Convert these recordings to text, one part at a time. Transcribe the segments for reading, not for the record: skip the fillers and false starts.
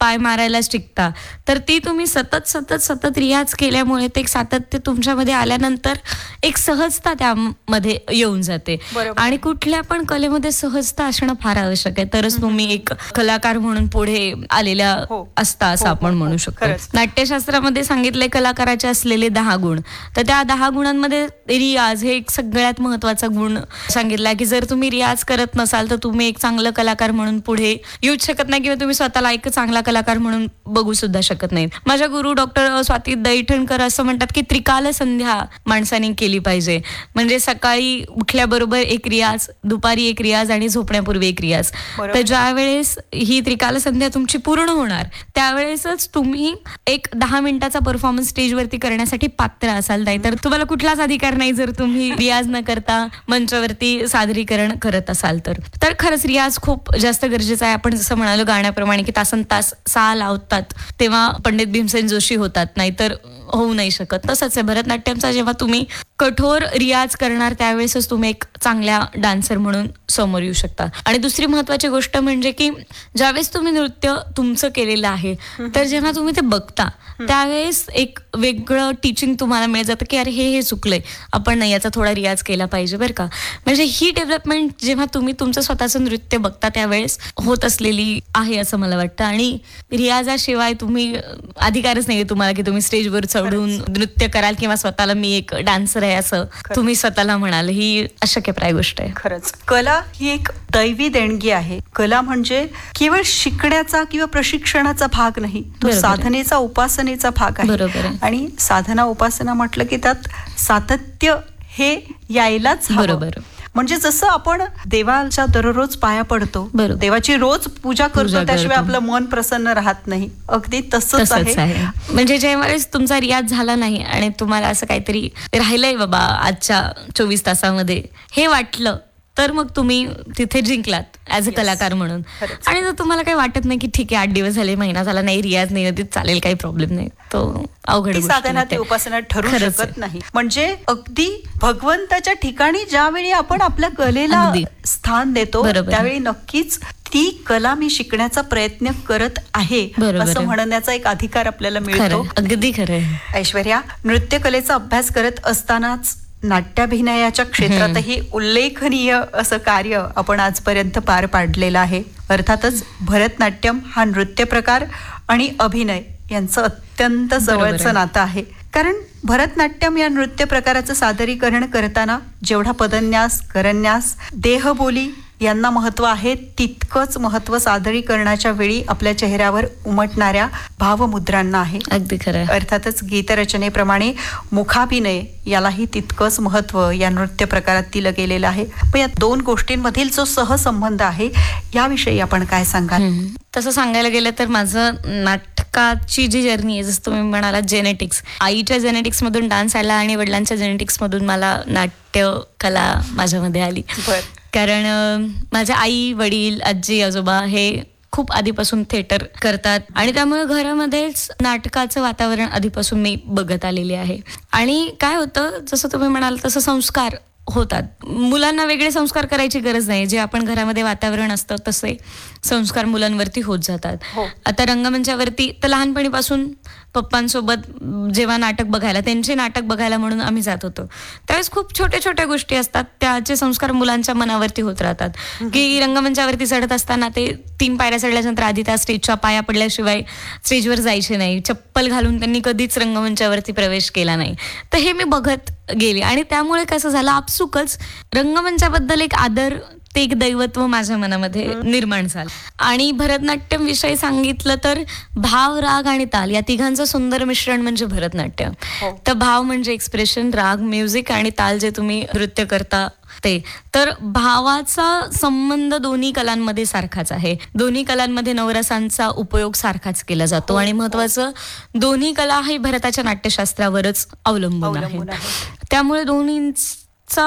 पाय मारायला शिकता, तर ती तुम्ही सतत सतत सतत रियाज केल्यामुळे ते एक सातत्य तुमच्यामध्ये आल्यानंतर एक सहजता त्यामध्ये येऊन जाते. आणि कुठल्या पण कलेमध्ये सहजता असणं फार आवश्यक आहे, तरच तुम्ही एक कलाकार म्हणून पुढे आलेल्या असता असं आपण म्हणू शकतो. नाट्यशास्त्रामध्ये सांगितलंय कलाकाराचे असलेले 10 गुण, तर त्या 10 गुणांमध्ये रियाज हे एक सगळ्यात महत्वाचा गुण सांगितला की जर तुम्ही रियाज करत नसाल तर तुम्ही एक चांगलं कलाकार म्हणून पुढे येऊच शकत नाही किंवा तुम्ही स्वतःला एक चांगला कलाकार म्हणून बघू सुद्धा शकत नाही. माझ्या गुरु डॉक्टर स्वाती दैठणकर असं म्हणतात की त्रिकाल संध्या माणसाने केली पाहिजे, म्हणजे सकाळी उठल्याबरोबर एक रियाज, दुपारी एक रियाज आणि झोपण्यापूर्वी एक रियाज. तर ज्या वेळेस ही त्रिकाल संध्या तुमची पूर्ण होणार त्यावेळेसच तुम्ही एक 10 मिनिटाचा परफॉर्मन्स स्टेजवरती करण्यासाठी पात्र असाल, नाही तर तुम्हाला कुठलाच अधिकार नाही जर तुम्ही रियाज न करता मंचावरती सादरीकरण करत असाल तर खरंच रियाज खूप जास्त गरजेचा आहे. आपण जसं म्हणालो गाण्याप्रमाणे की तासन तास सा लावतात तेव्हा पंडित भीमसेन जोशी होतात, नाहीतर होऊ नाही शकत. तसंच आहे भरतनाट्यमचा, जेव्हा तुम्ही कठोर रियाज करणार त्यावेळेसच तुम्ही एक चांगल्या डान्सर म्हणून समोर येऊ शकता. आणि दुसरी महत्वाची गोष्ट म्हणजे की ज्यावेळेस तुम्ही नृत्य तुमचं केलेलं आहे तर जेव्हा तुम्ही ते बघता त्यावेळेस एक वेगळं टीचिंग तुम्हाला मिळत जातं की अरे हे चुकलंय, आपण नाही याचा थोडा रियाज केला पाहिजे बरं का. म्हणजे ही डेव्हलपमेंट जेव्हा तुम्ही तुमचं स्वतःचं नृत्य बघता त्यावेळेस होत असलेली आहे असं मला वाटतं. आणि रियाजाशिवाय तुम्ही अधिकारच नाहीये तुम्हाला की तुम्ही स्टेजवर चढून नृत्य कराल किंवा स्वतःला मी एक डान्सर आहे असं तुम्ही स्वतःला म्हणाल, ही अशक्यप्राय गोष्ट आहे. खरंच कला ही एक दैवी देणगी आहे. कला म्हणजे केवळ शिकण्याचा किंवा प्रशिक्षणाचा भाग नाही, तो साधनेचा उपासनेचा भाग आहे. आणि साधना उपासना म्हटलं की त्यात सातत्य हे यायलाच बरोबर. म्हणजे जसं आपण देवाच्या दररोज पाया पडतो, देवाची रोज पूजा करतो, त्याशिवाय आपलं मन प्रसन्न राहत नाही, अगदी तसंच आहे. म्हणजे ज्यावेळेस तुमचा रियाज झाला नाही आणि तुम्हाला असं काहीतरी राहिलंय बाबा आजच्या 24 तासामध्ये हे वाटलं तर मग तुम्ही तिथे जिंकलात ऍज अ कलाकार म्हणून. आणि जर तुम्हाला काही वाटत नाही की ठीक आहे 8 दिवस झाले, महिना झाला, नाही रियाज नाही होती, चालेल, काही प्रॉब्लेम नाही, तो अवघड साधना ती उपासना ठरू शकत नाही. म्हणजे अगदी भगवंताच्या ठिकाणी ज्यावेळी आपण आपल्या कलेला स्थान देतो त्यावेळी नक्कीच ती कला मी शिकण्याचा प्रयत्न करत आहे असं म्हणण्याचा एक अधिकार आपल्याला मिळतो. अगदी खरं. ऐश्वर्या, नृत्य कलेचा अभ्यास करत असतानाच नाट्याभिनयाच्या क्षेत्रातही उल्लेखनीय असं कार्य आपण आजपर्यंत पार पाडलेलं आहे. अर्थातच भरतनाट्यम हा नृत्य प्रकार आणि अभिनय यांचं अत्यंत जवळचं नातं आहे. कारण भरतनाट्यम या नृत्य प्रकाराचं सादरीकरण करताना जेवढा पदन्यास, करन्यास, देहबोली यांना महत्व आहे तितकंच महत्व सादरीकरणाच्या वेळी आपल्या चेहऱ्यावर उमटणाऱ्या भावमुद्रांना आहे. अगदी खरं. अर्थातच गीतरचनेप्रमाणे मुखाभिनय यालाही तितकंच महत्व या नृत्य प्रकारात दिलं गेलेलं आहे. पण या दोन गोष्टींमधील जो सहसंबंध आहे याविषयी आपण काय सांगाल? तसं सांगायला गेलं तर माझं नाटकाची जी जर्नी आहे, जसं तुम्ही म्हणाला जेनेटिक्स, आईच्या जेनेटिक्स मधून डान्स आला आणि वडिलांच्या जेनेटिक्स मधून मला नाट्य कला माझ्यामध्ये आली. कारण माझ्या आई, वडील, आजी, आजोबा हे खूप आधीपासून थिएटर करतात आणि त्यामुळे घरामध्येच नाटकाचं वातावरण आधीपासून मी बघत आलेली आहे. आणि काय होतं, जसं तुम्ही म्हणाल तसं संस्कार होतात. मुलांना वेगळे संस्कार करायची गरज नाही, जे आपण घरामध्ये वातावरण असतं तसे संस्कार मुलांवरती होत जातात. आता रंगमंचावरती तर लहानपणीपासून पप्पांसोबत जेव्हा नाटक बघायला, त्यांचे नाटक बघायला म्हणून आम्ही जात होतो, त्यावेळेस खूप छोट्या छोट्या गोष्टी असतात, त्याचे संस्कार मुलांच्या मनावरती होत राहतात. की रंगमंचावरती चढत असताना ते 3 पायऱ्या चढल्यानंतर आधी त्या स्टेजच्या पाया पडल्याशिवाय स्टेजवर जायचे नाही, चप्पल घालून त्यांनी कधीच रंगमंचावरती प्रवेश केला नाही. तर हे मी बघत गेले आणि त्यामुळे कसं झालं, आपसुकच रंगमंचाबद्दल एक आदर, ते एक दैवत्व माझ्या मनामध्ये निर्माण झालं. आणि भरतनाट्यम विषयी सांगितलं तर भाव, राग आणि ताल या तिघांचं सुंदर मिश्रण म्हणजे भरतनाट्यम. तर भाव म्हणजे एक्सप्रेशन, राग म्युझिक आणि ताल जे तुम्ही नृत्य करता ते. तर भावाचा संबंध दोन्ही कलांमध्ये सारखाच आहे. दोन्ही कलांमध्ये नवरसांचा उपयोग सारखाच केला जातो आणि महत्वाचं दोन्ही कला ही भरताच्या नाट्यशास्त्रावरच अवलंबून आहे. त्यामुळे दोन्हींचा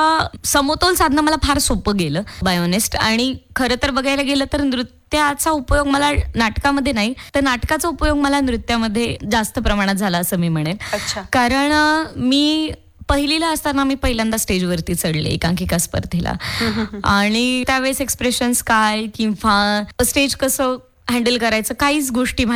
समतोल साधणं मला फार सोपं गेलं बाय ऑनेस्ट. आणि खरं तर बघायला गेलं तर नृत्याचा उपयोग मला नाटकामध्ये नाही, तर नाटकाचा उपयोग मला नृत्यामध्ये जास्त प्रमाणात झाला असं मी म्हणेन. कारण मी पहिलीला असताना मी पहिल्यांदा स्टेजवरती चढले एकांकिका स्पर्धेला आणि त्यावेळेस एक्सप्रेशन्स काय किंवा स्टेज कसं हँडल करायचं काहीच गोष्टी